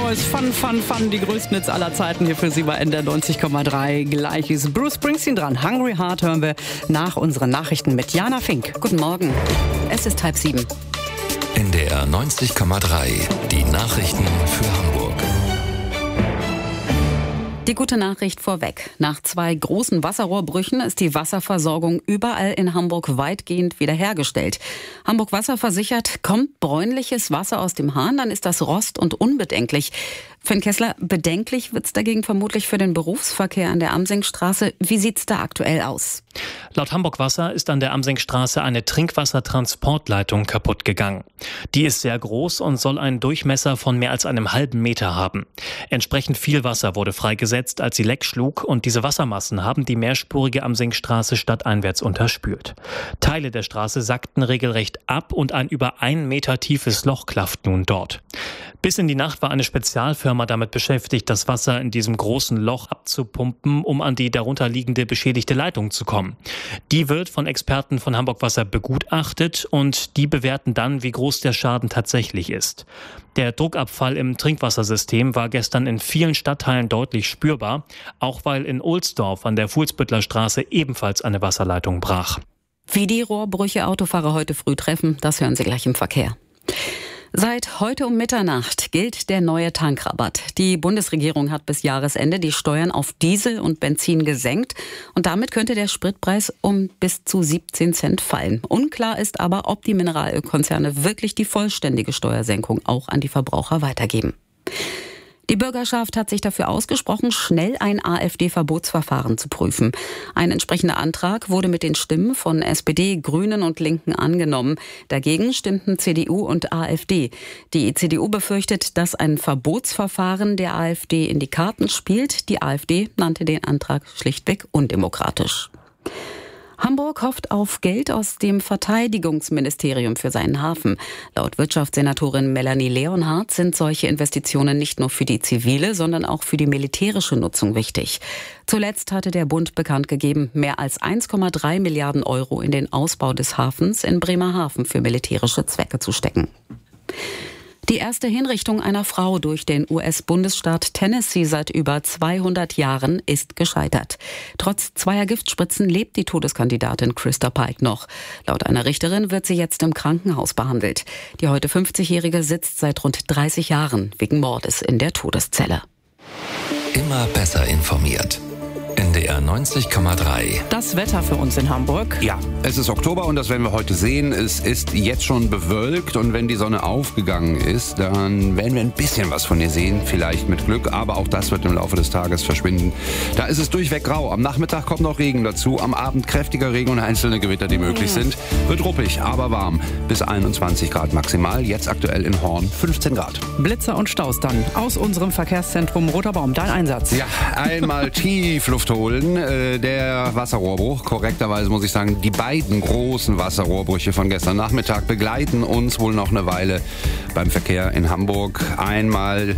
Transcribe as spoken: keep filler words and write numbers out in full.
neues Fun, Fun, Fun. Die größten Hits aller Zeiten hier für Sie bei N D R neunzig Komma drei. Gleich ist Bruce Springsteen dran. Hungry Heart hören wir nach unseren Nachrichten mit Jana Fink. Guten Morgen. Es ist halb sieben. N D R neunzig Komma drei. Die Nachrichten für Hamburg. Die gute Nachricht vorweg. Nach zwei großen Wasserrohrbrüchen ist die Wasserversorgung überall in Hamburg weitgehend wiederhergestellt. Hamburg Wasser versichert, kommt bräunliches Wasser aus dem Hahn, dann ist das rost- und unbedenklich. Finn Kessler, bedenklich wird's dagegen vermutlich für den Berufsverkehr an der Amsingstraße. Wie sieht's da aktuell aus? Laut Hamburg Wasser ist an der Amsingstraße eine Trinkwassertransportleitung kaputt gegangen. Die ist sehr groß und soll einen Durchmesser von mehr als einem halben Meter haben. Entsprechend viel Wasser wurde freigesetzt, als sie Leck schlug, und diese Wassermassen haben die mehrspurige Amsingstraße stadteinwärts unterspült. Teile der Straße sackten regelrecht ab und ein über einen Meter tiefes Loch klafft nun dort. Bis in die Nacht war eine Spezialfirma damit beschäftigt, das Wasser in diesem großen Loch abzupumpen, um an die darunter liegende beschädigte Leitung zu kommen. Die wird von Experten von Hamburg Wasser begutachtet und die bewerten dann, wie groß der Schaden tatsächlich ist. Der Druckabfall im Trinkwassersystem war gestern in vielen Stadtteilen deutlich spürbar, auch weil in Ohlsdorf an der Fuhlsbüttler Straße ebenfalls eine Wasserleitung brach. Wie die Rohrbrüche Autofahrer heute früh treffen, das hören Sie gleich im Verkehr. Seit heute um Mitternacht gilt der neue Tankrabatt. Die Bundesregierung hat bis Jahresende die Steuern auf Diesel und Benzin gesenkt und damit könnte der Spritpreis um bis zu siebzehn Cent fallen. Unklar ist aber, ob die Mineralölkonzerne wirklich die vollständige Steuersenkung auch an die Verbraucher weitergeben. Die Bürgerschaft hat sich dafür ausgesprochen, schnell ein AfD-Verbotsverfahren zu prüfen. Ein entsprechender Antrag wurde mit den Stimmen von S P D, Grünen und Linken angenommen. Dagegen stimmten C D U und AfD. Die C D U befürchtet, dass ein Verbotsverfahren der AfD in die Karten spielt. Die AfD nannte den Antrag schlichtweg undemokratisch. Hamburg hofft auf Geld aus dem Verteidigungsministerium für seinen Hafen. Laut Wirtschaftssenatorin Melanie Leonhardt sind solche Investitionen nicht nur für die zivile, sondern auch für die militärische Nutzung wichtig. Zuletzt hatte der Bund bekannt gegeben, mehr als eins Komma drei Milliarden Euro in den Ausbau des Hafens in Bremerhaven für militärische Zwecke zu stecken. Die erste Hinrichtung einer Frau durch den U S-Bundesstaat Tennessee seit über zweihundert Jahren ist gescheitert. Trotz zweier Giftspritzen lebt die Todeskandidatin Krista Pike noch. Laut einer Richterin wird sie jetzt im Krankenhaus behandelt. Die heute fünfzigjährige sitzt seit rund dreißig Jahren wegen Mordes in der Todeszelle. Immer besser informiert. N D R neunzig Komma drei. Das Wetter für uns in Hamburg. Ja, es ist Oktober und das werden wir heute sehen. Es ist jetzt schon bewölkt und wenn die Sonne aufgegangen ist, dann werden wir ein bisschen was von ihr sehen, vielleicht mit Glück, aber auch das wird im Laufe des Tages verschwinden. Da ist es durchweg grau. Am Nachmittag kommt noch Regen dazu, am Abend kräftiger Regen und einzelne Gewitter, die möglich sind. Wird ruppig, aber warm. Bis einundzwanzig Grad maximal, jetzt aktuell in Horn fünfzehn Grad. Blitzer und Staus dann aus unserem Verkehrszentrum Roter Baum. Dein Einsatz. Ja, einmal tief Luft holen. Äh, der Wasserrohrbruch, korrekterweise muss ich sagen, die beiden großen Wasserrohrbrüche von gestern Nachmittag begleiten uns wohl noch eine Weile beim Verkehr in Hamburg. Einmal